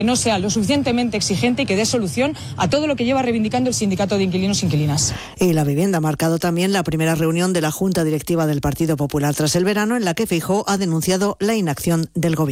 no sea lo suficientemente exigente y que dé solución a todo lo que lleva reivindicando el sindicato de inquilinos e inquilinas. Y la vivienda ha marcado también la primera reunión de la Junta Directiva del Partido Popular tras el verano, en la que Feijóo ha denunciado la inacción del Gobierno.